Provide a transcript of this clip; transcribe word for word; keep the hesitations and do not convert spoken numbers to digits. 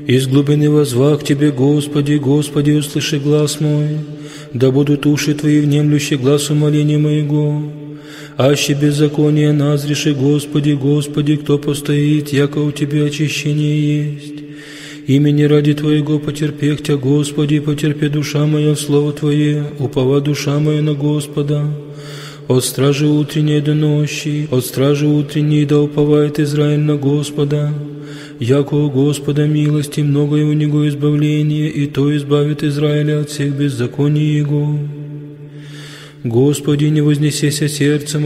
Из глубины воззвах к Тебе, Господи, Господи, услыши глаз мой, да будут уши Твои внемлющи глаз умоления моего. Аще беззаконие назреши, Господи, Господи, кто постоит, яко у Тебя очищение есть. Имени ради Твоего потерпех Тя, Господи, потерпи душа моя в слово Твое, упова душа моя на Господа. От стражи утренней до ночи, от стражи утренней да уповает Израиль на Господа. Яко у Господа милости, много у Него избавления, и то избавит Израиля от всех беззаконий Его. Господи, не вознесися сердцем